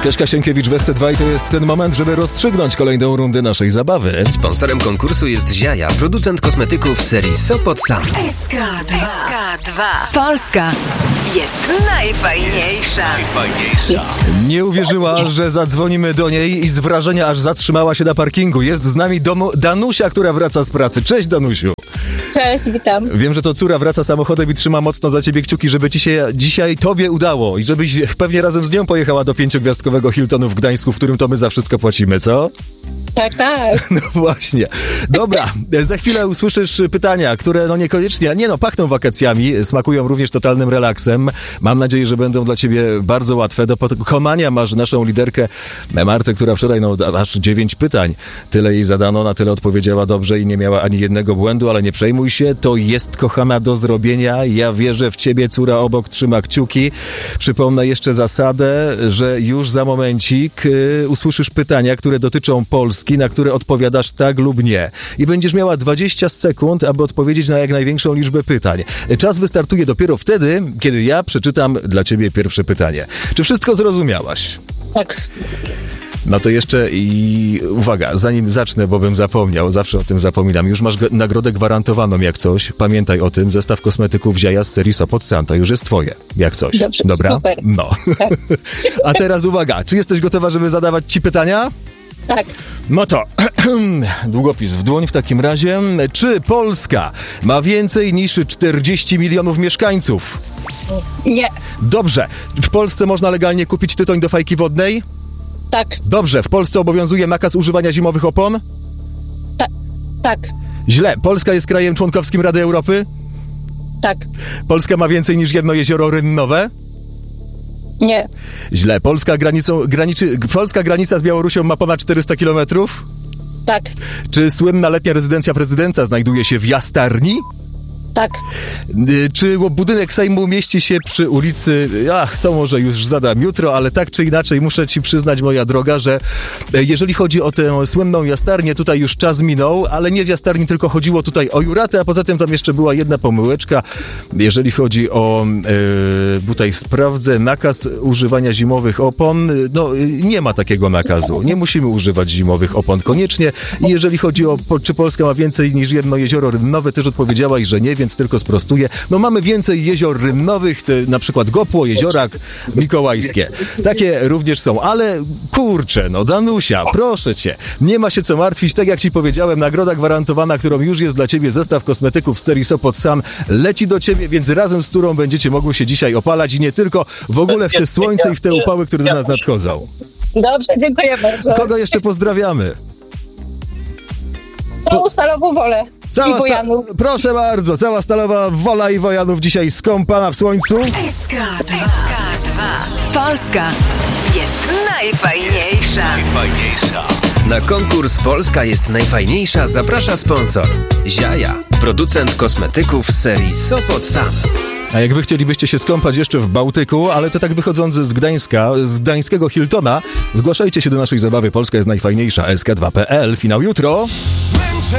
Agnieszka Sienkiewicz w SC2 i to jest ten moment, żeby rozstrzygnąć kolejną rundę naszej zabawy. Sponsorem konkursu jest Ziaja, producent kosmetyków serii Sopot Sam. SK2. Polska jest najfajniejsza. Nie uwierzyła, że zadzwonimy do niej i z wrażenia aż zatrzymała się na parkingu. Jest z nami Danusia, która wraca z pracy. Cześć, Danusiu. Cześć, witam. Wiem, że to córa wraca samochodem i trzyma mocno za ciebie kciuki, żeby ci się dzisiaj tobie udało i żebyś pewnie razem z nią pojechała do 5-gwiazdkowego Hiltonu w Gdańsku, w którym to my za wszystko płacimy, co? Tak, tak. No właśnie. Dobra, za chwilę usłyszysz pytania, które niekoniecznie, pachną wakacjami, smakują również totalnym relaksem. Mam nadzieję, że będą dla ciebie bardzo łatwe. Do pokonania masz naszą liderkę Martę, która wczoraj aż 9 pytań. Tyle jej zadano, na tyle odpowiedziała dobrze i nie miała ani jednego błędu, ale nie przejmuj się, to jest, kochana, do zrobienia. Ja wierzę w ciebie, córa obok trzyma kciuki. Przypomnę jeszcze zasadę, że już za momencik usłyszysz pytania, które dotyczą Polski, na które odpowiadasz tak lub nie. I będziesz miała 20 sekund, aby odpowiedzieć na jak największą liczbę pytań. Czas wystartuje dopiero wtedy, kiedy ja przeczytam dla ciebie pierwsze pytanie. Czy wszystko zrozumiałaś? Tak. No to jeszcze i uwaga, zanim zacznę, bo bym zapomniał, zawsze o tym zapominam. Już masz nagrodę gwarantowaną jak coś. Pamiętaj o tym, zestaw kosmetyków Ziaja z serii Sopot Sam. To już jest twoje, jak coś. Dobrze, dobra? Super. No. Tak. A teraz uwaga, czy jesteś gotowa, żeby zadawać ci pytania? Tak. No to długopis w dłoń w takim razie. Czy Polska ma więcej niż 40 milionów mieszkańców? Nie. Dobrze. W Polsce można legalnie kupić tytoń do fajki wodnej? Tak. Dobrze. W Polsce obowiązuje nakaz używania zimowych opon? Tak. Źle. Polska jest krajem członkowskim Rady Europy? Tak. Polska ma więcej niż jedno jezioro rynnowe? Nie. Źle. Polska granica z Białorusią ma ponad 400 kilometrów? Tak. Czy słynna letnia rezydencja prezydenta znajduje się w Jastarni? Tak. Czy budynek Sejmu mieści się przy ulicy... to może już zadam jutro, ale tak czy inaczej muszę ci przyznać, moja droga, że jeżeli chodzi o tę słynną Jastarnię, tutaj już czas minął, ale nie w Jastarni, tylko chodziło tutaj o Juratę, a poza tym tam jeszcze była jedna pomyłeczka. Jeżeli chodzi o... tutaj sprawdzę, nakaz używania zimowych opon. Nie ma takiego nakazu. Nie musimy używać zimowych opon koniecznie. I jeżeli chodzi o czy Polska ma więcej niż jedno jezioro rynnowe, też odpowiedziałaś, że nie, więc tylko sprostuję. Mamy więcej jezior rynnowych, na przykład Gopło, Jeziorak, Mikołajskie. Takie również są, ale kurczę, Danusia, proszę cię, nie ma się co martwić, tak jak ci powiedziałem, nagroda gwarantowana, którą już jest dla ciebie, zestaw kosmetyków z serii Sopot Sam, leci do ciebie, więc razem z którą będziecie mogły się dzisiaj opalać i nie tylko, w ogóle w te słońce i w te upały, które do nas nadchodzą. Dobrze, dziękuję bardzo. Kogo jeszcze pozdrawiamy? Całą Stalową Wolę. I Wojanów. Proszę bardzo, cała Stalowa Wola i Wojanów dzisiaj skąpana w słońcu. SK2. Polska jest najfajniejsza. Na konkurs Polska jest najfajniejsza zaprasza sponsor Ziaja, producent kosmetyków z serii Sopot Sam. A jak wy chcielibyście się skąpać jeszcze w Bałtyku, ale to tak wychodząc z Gdańska, z gdańskiego Hiltona, zgłaszajcie się do naszej zabawy. Polska jest najfajniejsza. SK2.pl. Finał jutro.